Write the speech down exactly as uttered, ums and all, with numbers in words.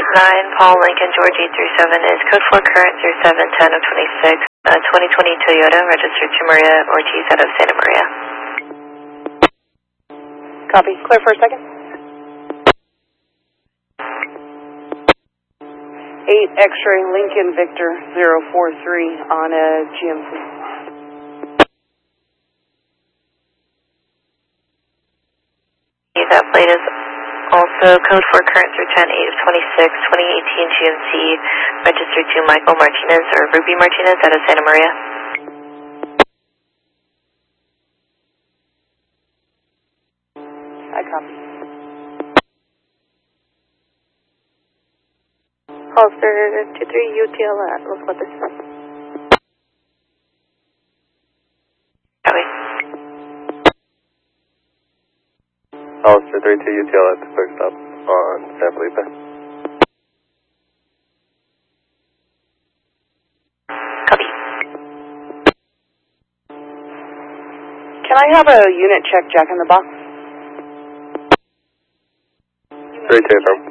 nine, Paul Lincoln, George eight three seven is code four current zero seven ten of twenty-six, uh, twenty twenty Toyota, registered to Maria Ortiz out of Santa Maria. Copy. Clear for a second. eight X-ray Lincoln Victor zero four three on a G M C. That plate is also code four current through ten eight of twenty-six, twenty eighteen G M C, registered to Michael Martinez or Ruby Martinez out of Santa Maria. I copy. Holster two three U T L at Los Puentes. Copy. Holster three two U T L at the clear stop on San Felipe. Copy. Can I have a unit check Jack in the Box? three two, affirm.